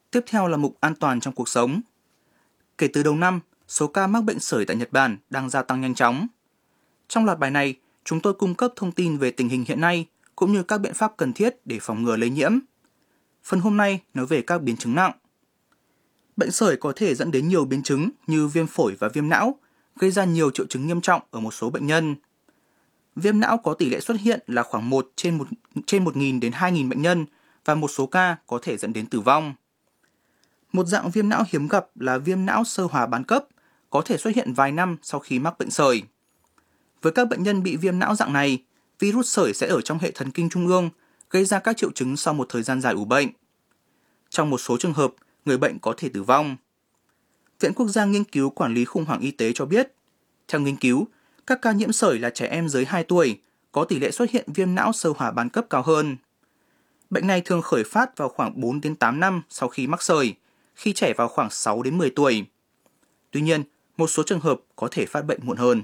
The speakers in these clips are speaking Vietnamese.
Tiếp theo là mục an toàn trong cuộc sống. Kể từ đầu năm, số ca mắc bệnh sởi tại Nhật Bản đang gia tăng nhanh chóng. Trong loạt bài này, chúng tôi cung cấp thông tin về tình hình hiện nay cũng như các biện pháp cần thiết để phòng ngừa lây nhiễm. Phần hôm nay nói về các biến chứng nặng. Bệnh sởi có thể dẫn đến nhiều biến chứng như viêm phổi và viêm não, gây ra nhiều triệu chứng nghiêm trọng ở một số bệnh nhân. Viêm não có tỷ lệ xuất hiện là khoảng 1 trên 1.000 đến 2.000 bệnh nhân và một số ca có thể dẫn đến tử vong. Một dạng viêm não hiếm gặp là viêm não sơ hóa bán cấp, có thể xuất hiện vài năm sau khi mắc bệnh sởi. Với các bệnh nhân bị viêm não dạng này, virus sởi sẽ ở trong hệ thần kinh trung ương, gây ra các triệu chứng sau một thời gian dài ủ bệnh. Trong một số trường hợp, người bệnh có thể tử vong. Viện Quốc gia Nghiên cứu Quản lý khủng hoảng y tế cho biết, theo nghiên cứu, các ca nhiễm sởi là trẻ em dưới 2 tuổi, có tỷ lệ xuất hiện viêm não sơ hóa bán cấp cao hơn. Bệnh này thường khởi phát vào khoảng 4 đến 8 năm sau khi mắc sởi, khi trẻ vào khoảng 6 đến 10 tuổi. Tuy nhiên, một số trường hợp có thể phát bệnh muộn hơn.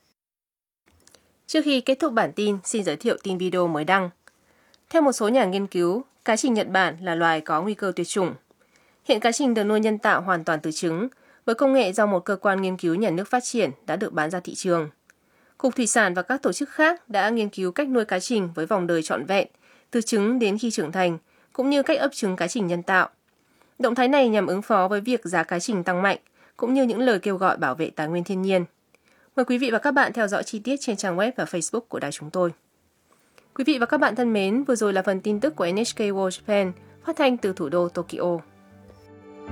Trước khi kết thúc bản tin, xin giới thiệu tin video mới đăng. Theo một số nhà nghiên cứu, cá trình Nhật Bản là loài có nguy cơ tuyệt chủng. Hiện cá trình được nuôi nhân tạo hoàn toàn từ trứng, với công nghệ do một cơ quan nghiên cứu nhà nước phát triển đã được bán ra thị trường. Cục Thủy sản và các tổ chức khác đã nghiên cứu cách nuôi cá trình với vòng đời trọn vẹn, từ trứng đến khi trưởng thành, cũng như cách ấp trứng cá trình nhân tạo. Động thái này nhằm ứng phó với việc giá cá trình tăng mạnh, cũng như những lời kêu gọi bảo vệ tài nguyên thiên nhiên. Mời quý vị và các bạn theo dõi chi tiết trên trang web và Facebook của đài chúng tôi. Quý vị và các bạn thân mến, vừa rồi là phần tin tức của NHK World Japan, phát thanh từ thủ đô Tokyo.